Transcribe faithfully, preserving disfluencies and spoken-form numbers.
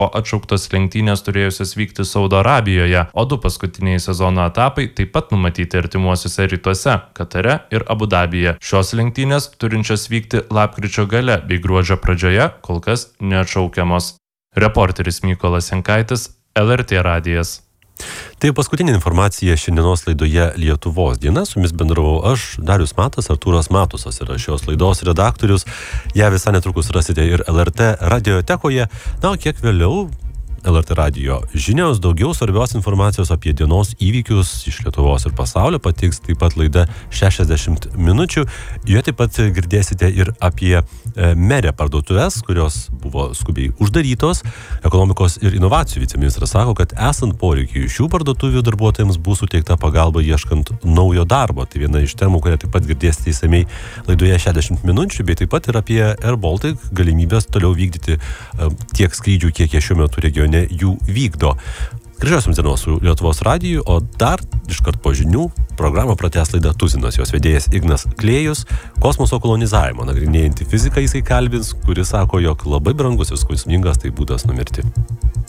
o atšauktos lenktynės turėjusios vykti Saudo Arabijoje, o du paskutiniai sezono etapai taip pat numatyti artimuosiuose rytuose – Katare ir Abu Dabyje. Šios lenktynės, turinčios vykti lapkričio gale bei gruodžio pradžioje, kol kas neatšaukiamos. Reporteris Mykolas Jankaitis, L R T radijas. Tai paskutinė informacija šiandienos laidoje Lietuvos diena. Su jumis bendravau aš, Darius Matas, Artūras Matusas yra šios laidos redaktorius. Ja visą netrukus rasite ir L R T radiotekoje. Na, o kiek vėliau L R T radijo žinios, daugiau svarbios informacijos apie dienos įvykius iš Lietuvos ir pasaulio pateiks taip pat laida šešiasdešimt minučių. Joje taip pat girdėsite ir apie e, merę parduotuvės, kurios buvo skubiai uždarytos. Ekonomikos ir inovacijų viceministras sako, kad esant poreikiui šių parduotuvių darbuotojams bus suteikta pagalba ieškant naujo darbo. Tai viena iš temų, kurią taip pat girdėsite įsamei laidoje šešiasdešimt minučių, bei taip pat ir apie Air Baltic galimybės toliau vykdyti e, tiek skrydžių, kiek jie šiuo metu regione jų vykdo. Gražios jums dienos su Lietuvos radiju, o dar iškart po žinių programą pratęs laida Tuzinas, jos vedėjas Ignas Klėjus, kosmoso kolonizavimo nagrinėjantį fiziką jisai kalbins, kuris sako, jog labai brangus ir skausmingas tai būdas numirti.